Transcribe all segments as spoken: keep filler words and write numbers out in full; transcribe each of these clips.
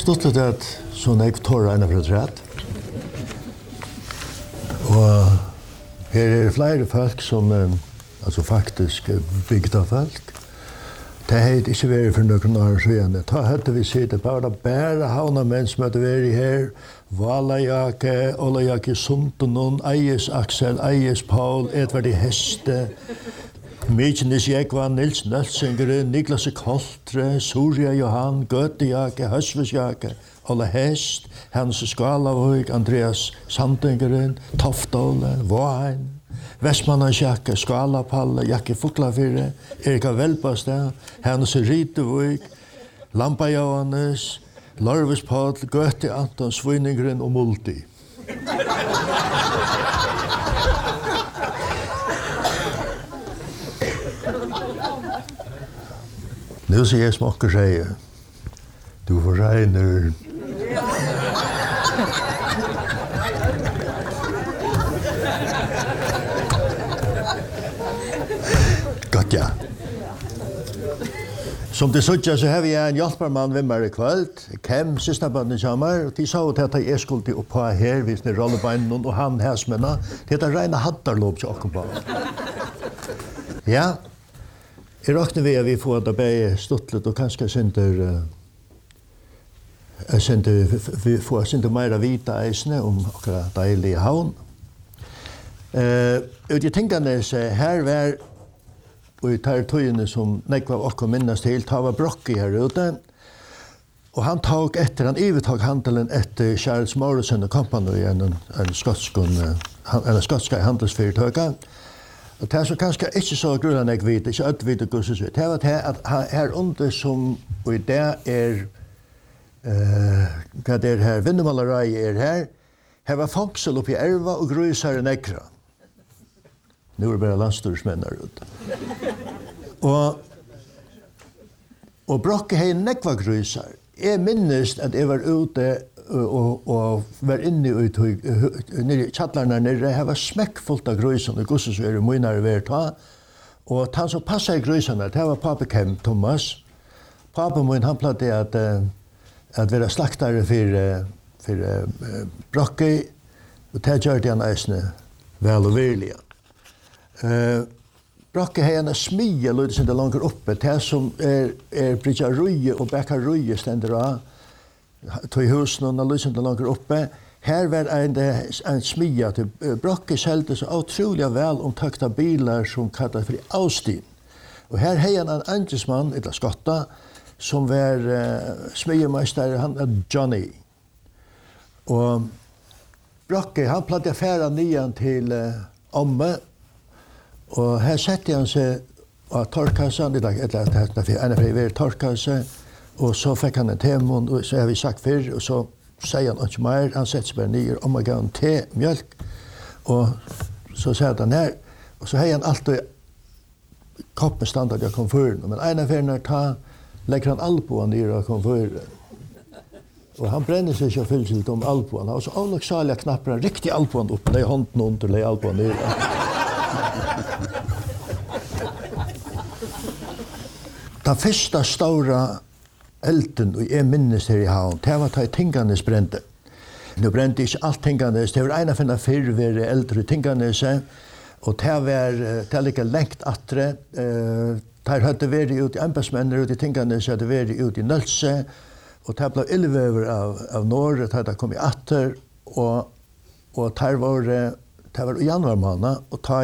stått litt at sånn jeg tar ene for et rett. Og her er flere folk som altså faktisk bygda folk. Det hadde ikke vært for noen år siden. Da hadde vi sittet bare bare havna menn som hadde vært her. Valajake, Olajake Suntunon, Eies Aksel, Eies Paul, Edvard i Heste, Mykines Jekvan, Nils Nølsengren, Niklas Koltre, Surya Johan, Götejake, Høsvesjake, Ola Hest, Hans Skalavøyk, Andreas Sandengren, Toftole, Våheim, Vestmannansjakke, Skalapalle, Jakke Fuklafyrre, Erika Velbastad, Hans Ritevøyk, Lampa Johannes, Lorvis Paul, Göte Anton, Sviningren og Multi. Nu ser jeg smakker seg, du får regner. Godt, ja. Som det sådde så har vi en hjelpermann ved meg i kveld, Kem, søsterbanen kommer, og de sa at jeg skulle opp på her, hvis det er rollebeinen, og han hæsmennene, det er rene hattarlåp til åkken på. Ja, jeg råkner vi at vi får det bare stuttlet, og kanskje synder, jeg synder, vi får synder mer vita eisene om akkurat deilige havn. Uh, og jeg tenkte her var og i tar tøyene som nekva okko minnes til, ta var Brocki her ute. Og han tok etter, han ivetok handelen etter Charles Morrison og Company, en, en skotsk en skotska handelsfyrtøyga. Og det er så kanskje ikke så grunn jeg vet, ikke alt vet gusses ut. Det var det at her under som, og i det er, uh, hva det er her, Vindemalerei er her, her var fangsel oppi Erva og Grøysar i Nekra. Nu er det bare landstorsmenn her ute. Og, og Brocki hei nekva grøysar. Jeg minnes at jeg var ute og, og var inne i nere, kjallarna nere. Jeg var smekkfullt av grøysene, gusses er munare ved ta. Og han som passet i grøysene, det var pappa Kem, Thomas. Pappa min, han platte at, at være slaktare for, for Brocki. Og det gjør det han eisne vel og virlige. Uh, Brocki har en smie løyde som det langer oppe. Det som er, er Bridja Røye og Bekka Røye stender av. Tøy husen og løyde som det langer oppe. Her var en, en smie til Brocki selte så utrolig vel omtøkta bilar som kallet for Austin. Og her har han en andresmann, eller skotta, som var uh, smiemeister, han er Johnny. Og Brocki, han platte affæra nian til uh, Omme. Og her sette han seg av torkassan, eller en av flere torkasse, og så fikk han en temon, og så har vi sagt før, og så sier han ikke mer, han setter seg bare nye, om og gav en te, mjölk, og så sier han her, og så har han alltid koppen standard av komfyren, men en av flere ta, legger han alboen nye av komfyren. Og han brenner seg ikke fyllsilt om alboen, og så avloksalige knapper han riktig alboen opp, legger hånden under, legger alboen nye. Den første stora elden, og jeg minnes her i havn, det var da Tinganes brente. Nå brente ikke alt Tinganes, det var en av finne fyrvere eldre Tinganes, og det var, det var like lengt atre. Der hadde vært ut i embetsmenner ut i Tinganes, hadde vært ut i Nølse, og det ble ildvever av, av Norge, det hadde kommet atter, og, og der var det var i januar måned, og ta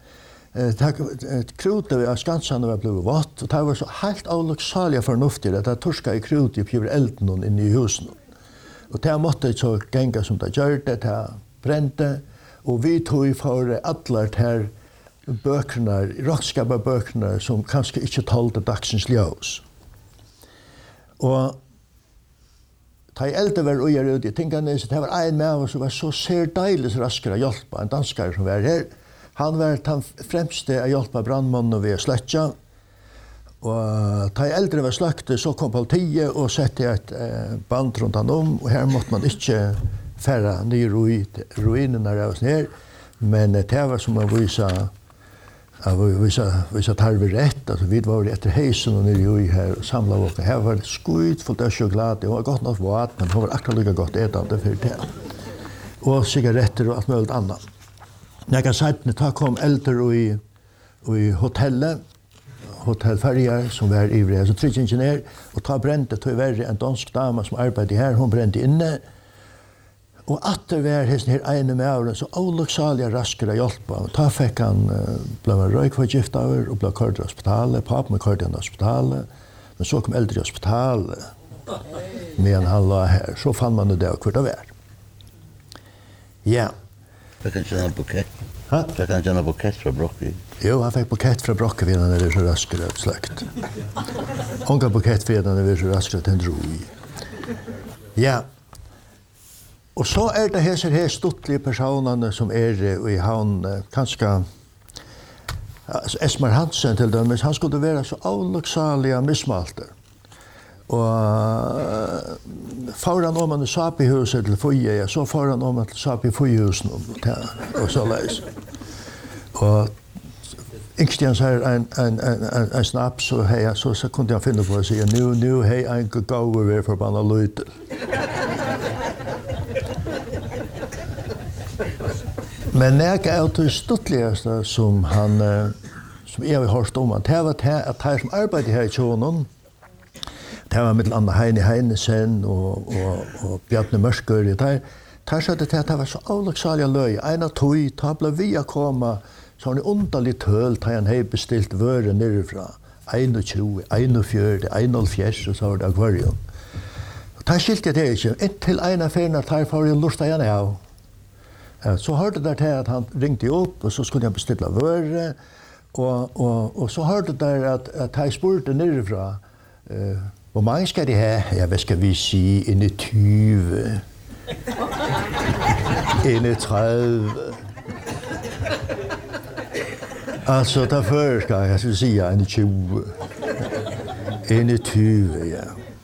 i krutet av Skansane var blevet vått, og det var så helt avloksalige fornuftig at det torska i krutet og pjøver elden inne i husen. Og det måtte så genga som det gjør det, det brente, og vi tog for alle her bøkene, rockskapet bøkene, som kanskje ikke talte dagsens ljøs. Og ta i eldre var uger ut i Tinganes, det var en med oss som var så ser deilig raskere å hjelpe, en danskere som var her. Han var den fremste å hjelpe brandmannen ved sløtja. Og ta i eldre var sløkte, så kom politiet og sette et eh, band rundt han om, og her måtte man ikke færre nye ruinene av oss ned, men det var som å vise Ja, vi sa vi sa tar vi rätt alltså vi var efter hejsen och nere i här och samlade och här var skit fullt av choklad. Det var gott något vat men det var akkurat lika gott ätande för det. Och cigaretter och allt möjligt annat. När jag sa att ta kom äldre i i hotellet hotell Färjar som var ivriga så tre ingenjör och ta brände till värre en dansk dam som arbetade här hon brände inne. Og atter var hesten her ene med åren, så avlukksalige raskere hjelpa. Og da fikk han uh, ble røykforgift over, og ble kørt i hospitalet. Papen med kørt i hospitalet. Men så kom eldre i hospitalet. Men han la her. Så fann man det hvor det var. Ja. Fikk han kjenne bukett? Hæ? Fikk han kjenne bukett fra Brokke? Jo, han fikk bukett fra Brokke ved han er så raskere sløkt. Han ga bukett ved han er så raskere til en dro i. Ja. Og så er det her, her stuttlige personene som er i havn, kanskje Esmar Hansen til dømes, han skulle være så avlukksalige mismalter. Og foran om han satt i huset til Føye, så foran om han satt i Føyehusen og så leis. Og Ingstien sier en, en, en, en, en snaps, og hei, så, så kunne jeg finne på å si, nu, nu hei en gaver ved forbanna løyter. Men jeg er det stuttligste som han, som jeg har hørt om, det var det at de som arbeider her i Tjonen, det var mitt andre Heine Heinesen og, og, og Bjarne Mørskør, de sa det til at det var så avlukksalige løy. En av tog, da ble vi å komme, så var det underlig tøl, da han hadde bestilt vøre nerifra. tjueen, einogfjøruti, einoghalvfjerds, og så var det akvarium. Da skilte jeg det ikke. Inntil en av ferien, da får jeg lust igjen av. Så hørte det til at han ringte opp, og så skulle jeg bestille vøre, og, og, og så hørte det at, at jeg spurte nerifra, uh, hvor mange skal de ha? Ja, hvad skal vi sige? En i tyve. En i tredive. Altså, der før skal jeg, jeg skal sige en i tyve. En i tyve, ja.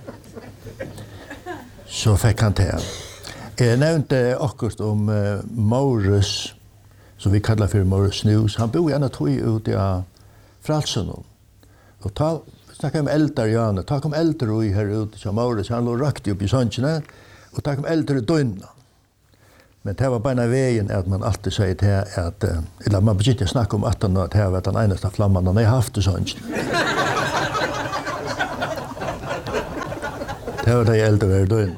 Så fikk han til. Jeg nevnte akkurat om uh, Maurus, som vi kallar for Maurus News. Han bor gjerne tog ut av Fralsen. Og ta, snakket om eldre, Janne. Ta kom eldre ui her ute til Maurus. Han lå rakt opp i Sønskjene, og ta kom eldre døgnet. Men det var bare veien at man alltid sier til at, uh, eller man begynte å snakke om at han at det var den eneste flammen han har haft i Sønskjene. Det var de eldre døgnet.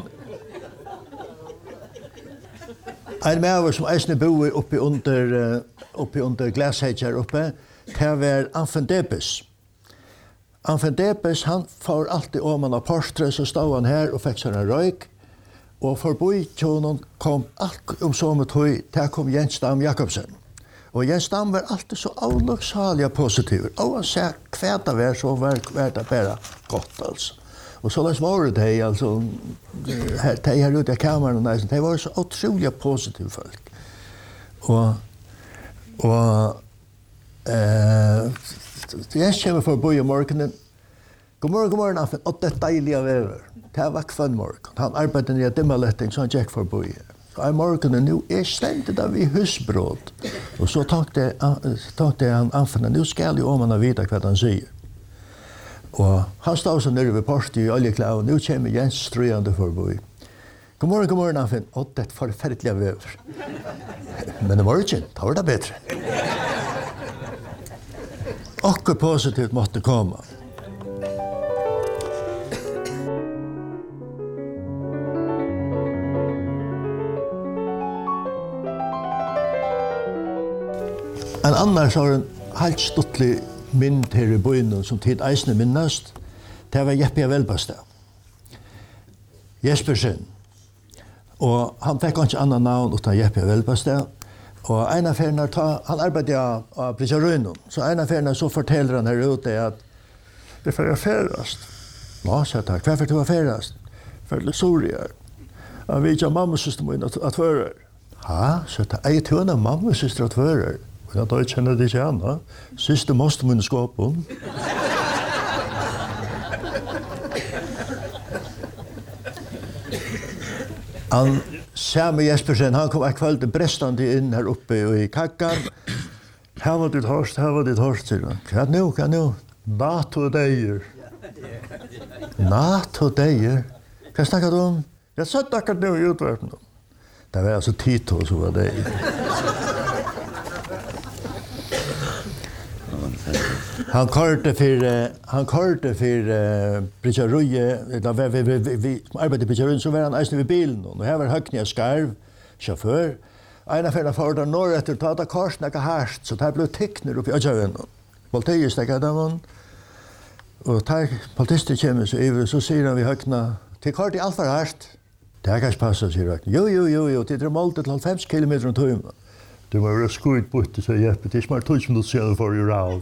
En med som eisne bor oppi under, oppi under Glashedger oppe, det var Anfen Debes. Anfen Debes, han får alltid om han av Porstre, så stod han her og fikk seg en røyk, og forbi tjonen kom alt om så med tøy, der kom Jens Dam Jakobsen. Og Jens Dam var alltid så avlukksalig positiv. Og han sa hva det var, så var det bare godt, altså. Og så les var det de, altså, de her ute i kameran, de var så utrolig positive folk. Og, og, eh, jeg kommer for å bo i morgenen. God morgen, god morgen, Affen, og det deilige vever. Det var kvann morgen. Han arbeidet i dimmaletting, så han gikk for å bo i. Så er morgenen nå, jeg stendte da vi husbrott. Og så takte han Affen, nå skal jo om han vite hva han sier. Og han stod så nere ved Porsti i oljeklær, og nå kommer Jens strøyende forbi. God morgen, god morgen, Affen. Og det er forferdelig vever. Men i morgen, da var det bedre. Akkur positivt måtte komme. En annars har en helt stuttlig mynd her i byen som tid eisne minnast, det var Jeppe Velbastad. Jespersen. Og han fikk ikke annan navn utan Jeppe Velbastad. Og en av feriene, han arbeidet av, av Prisarøynen, så en av feriene så forteller han her ute at det er for å ferast. Nå, sa jeg takk, hva er for å ferast? For det sorier. Han vet ikke mammasøster min at fører. Ha, sa jeg takk, jeg tror han er mammasøster at fører. Ja, da kjenner det ikke han, da. Siste måste min skåpen. Han ser med Jespersen, han kom et kveld brestande inn her oppe i Kakkan. Här var det horst, här var det horst. Hva nu, hva nu? NATO dejer. NATO dejer? Hva snackar du om? Jag satt akkurat nu i utvarten. Det var alltså Tito som var det. Han körde för han körde för Bridgeruje, där vi vi vi arbetade på Bridgeruje så var han nästan vid bilen och här var Höcknia Skarv chaufför. En affär för där norr efter ta ta korsnäcka härst så där blev teckner upp i ögonen. Voltaire stäckade dem och tar politister kommer så över så säger han vi Höckna till kort i allt för härst. Det kan passa sig rätt. Jo jo jo jo det är målet till fem kilometer om timmen. Det var ju skojt bort så Jeppe det är smart touch med själv för you out.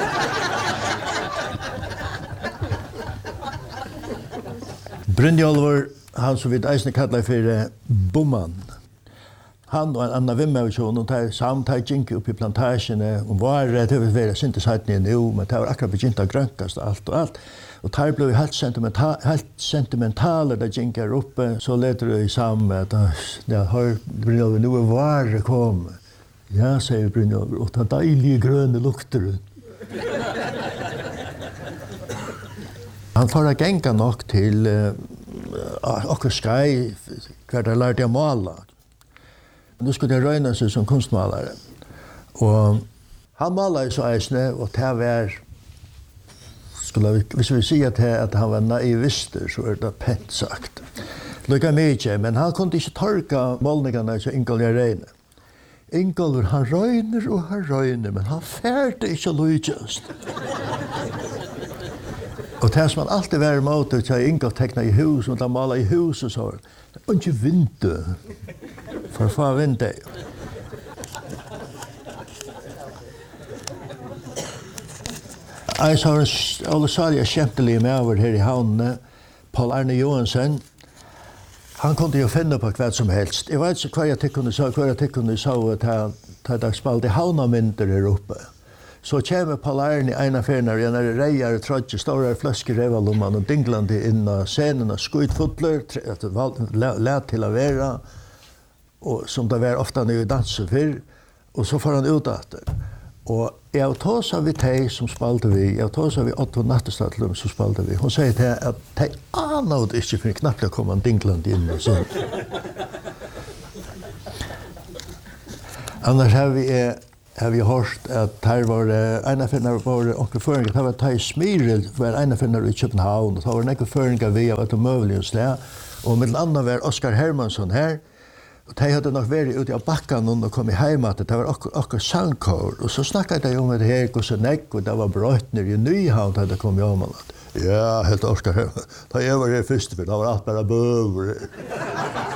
Brynjolfur, han som vi eisne kallar för Bomman. Han og en annan vimmevisjon, og tar samtid gink upp i plantasjene, og var det har vært sinte sattene nu, men det var akkurat begynt å grønkast alt og alt. Og tar blev helt, sentimental, helt sentimentale da gink her oppe, så leder det i sammen at ja, hør Brynjolfur, nu er vare kom. Ja, sier Brynjolfur, og ta deilige grønne lukter. Han får genga nok til uh, akkur skai, hver der lærte jeg mala. Nu skulle jeg røyna seg som kunstmalare. Og han malet så eisne, og det var, skulle vi, hvis vi sier til at han var naivister, så er det pent sagt. Lykka mykje, men han kunne ikke torka målningene til Ingolf Reine. Ingolf, han røyner og han røyner, men han færte ikke lykjast. Og det som han alltid var imot, at jeg Ingolf tekna i hus, og da malet i hus og så, det var ikke vindu, for å få vindu. Jeg så alle særlig kjempelige med over her i havnene, Paul Arne Johansen, han kunne jo finne på hva som helst. Jeg vet ikke hva jeg tykkene sa, hva jeg tykkene sa, at jeg spalte havnamynter her oppe. Så kommer Paul Arne en av ferner, en av reier, trodde, store fløsker revalomman og dinglande inn av scenen og skutfotler, let til å være, og som det var ofte når vi danset før, og så får han ut etter. Og jeg tar seg vi teg som spalte vi, jeg tar seg vi Otto Nattestadlum som spalte vi. Hun sier til at teg anet ikke for knappt å komme dinglande inn og sånn. Annars har vi har vi hørt at her var en av finner var onkel føringer, det var Thai Smirel, var en av finner i København, og det var en føringer vi av et møvelighetsle, og med den andre var Oskar Hermansson her, og de hadde nok vært ute av bakken og kom i heimat, det var akkurat sangkår, og så snakket de om det her, og så nekk, og det var brøtner i Nyhavn, da det kom i området. Ja, helt Oskar Hermansson, da jeg var her først, for det var alt bare bøver.